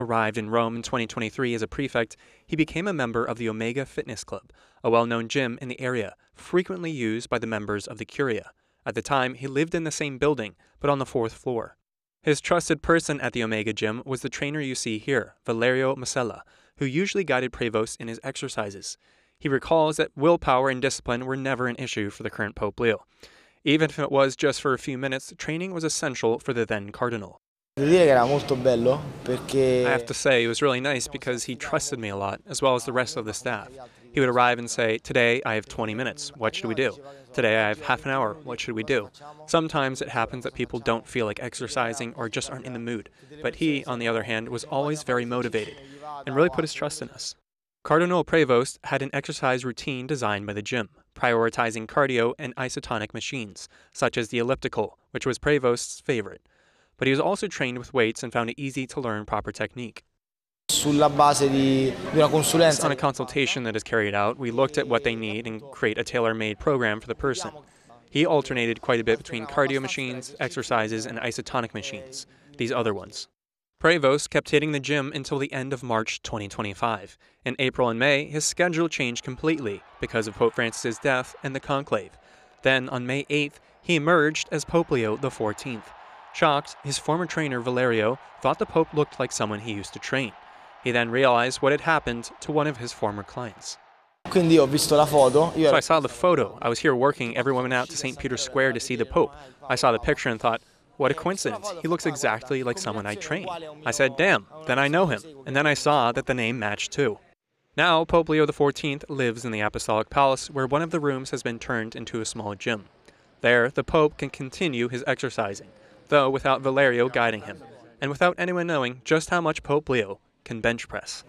Arrived in Rome in 2023 as a prefect, he became a member of the Omega Fitness Club, a well-known gym in the area, frequently used by the members of the Curia. At the time, he lived in the same building, but on the fourth floor. His trusted person at the Omega gym was the trainer you see here, Valerio Masella, who usually guided Prevost in his exercises. He recalls that willpower and discipline were never an issue for the current Pope Leo. Even if it was just for a few minutes, training was essential for the then cardinal. I have to say, it was really nice because he trusted me a lot, as well as the rest of the staff. He would arrive and say, "Today I have 20 minutes, what should we do? Today I have half an hour, what should we do?" Sometimes it happens that people don't feel like exercising or just aren't in the mood, but he, on the other hand, was always very motivated and really put his trust in us. Cardinal Prevost had an exercise routine designed by the gym, prioritizing cardio and isotonic machines, such as the elliptical, which was Prevost's favorite. But he was also trained with weights and found it easy to learn proper technique. On a consultation that is carried out, we looked at what they need and create a tailor-made program for the person. He alternated quite a bit between cardio machines, exercises, and isotonic machines, these other ones. Prevost kept hitting the gym until the end of March 2025. In April and May, his schedule changed completely because of Pope Francis's death and the conclave. Then, on May 8th, he emerged as Pope Leo XIV. Shocked, his former trainer Valerio thought the Pope looked like someone he used to train. He then realized what had happened to one of his former clients. So I saw the photo. I was here working. Everyone went out to St. Peter's Square to see the Pope. I saw the picture and thought, what a coincidence. He looks exactly like someone I trained. I said, damn, then I know him. And then I saw that the name matched too. Now, Pope Leo XIV lives in the Apostolic Palace, where one of the rooms has been turned into a small gym. There, the Pope can continue his exercising, though without Valerio guiding him, and without anyone knowing just how much Pope Leo can bench press.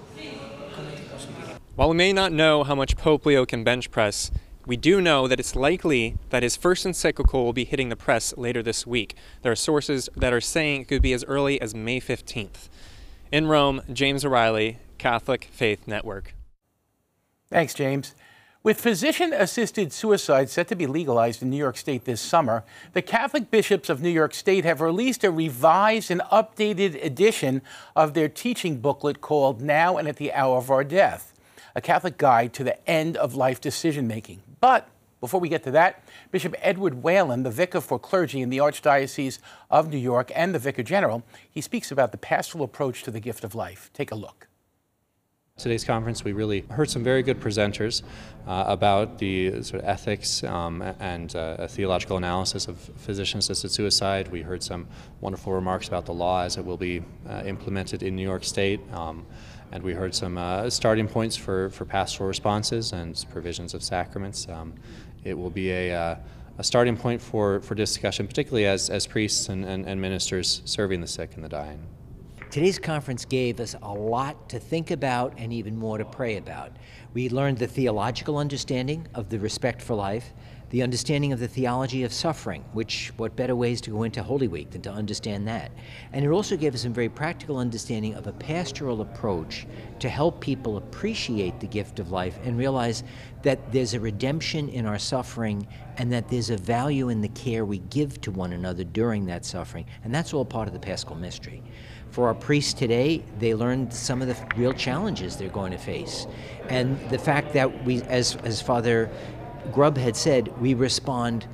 While we may not know how much Pope Leo can bench press, we do know that it's likely that his first encyclical will be hitting the press later this week. There are sources that are saying it could be as early as May 15th. In Rome, James O'Reilly, Catholic Faith Network. Thanks, James. With physician-assisted suicide set to be legalized in New York State this summer, the Catholic bishops of New York State have released a revised and updated edition of their teaching booklet called Now and at the Hour of Our Death, a Catholic guide to the end of life decision-making. But before we get to that, Bishop Edward Whalen, the vicar for clergy in the Archdiocese of New York and the Vicar General, he speaks about the pastoral approach to the gift of life. Take a look. Today's conference, we really heard some very good presenters about the sort of ethics and a theological analysis of physician-assisted suicide. We heard some wonderful remarks about the law as it will be implemented in New York State. And we heard some starting points for pastoral responses and provisions of sacraments. It will be a starting point for discussion, particularly as priests and ministers serving the sick and the dying. Today's conference gave us a lot to think about and even more to pray about. We learned the theological understanding of the respect for life, the understanding of the theology of suffering, which what better ways to go into Holy Week than to understand that. And it also gave us some very practical understanding of a pastoral approach to help people appreciate the gift of life and realize that there's a redemption in our suffering and that there's a value in the care we give to one another during that suffering. And that's all part of the Paschal Mystery. For our priests today, they learned some of the real challenges they're going to face. And the fact that we, as Father Grubb had said, we respond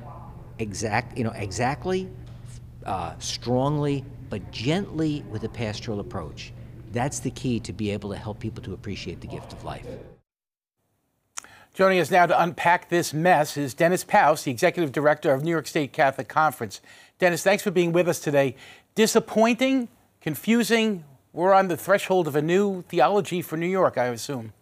exactly, strongly, but gently with a pastoral approach. That's the key to be able to help people to appreciate the gift of life. Joining us now to unpack this mess is Dennis Paus, the Executive Director of New York State Catholic Conference. Dennis, thanks for being with us today. Disappointing? Confusing? We're on the threshold of a new theology for New York, I assume.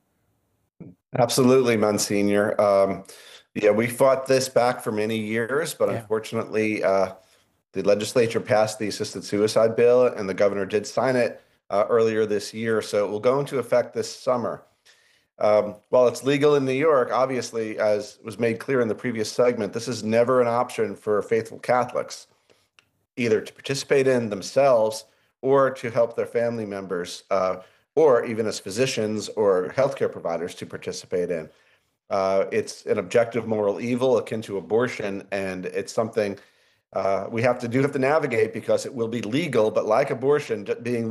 Absolutely, Monsignor. Yeah, we fought this back for many years, but unfortunately, the legislature passed the assisted suicide bill, and the governor did sign it earlier this year, so it will go into effect this summer. While it's legal in New York, obviously, as was made clear in the previous segment, this is never an option for faithful Catholics, either to participate in themselves or to help their family members, or even as physicians or healthcare providers to participate in. It's an objective moral evil akin to abortion, and it's something we have to navigate because it will be legal, but like abortion, being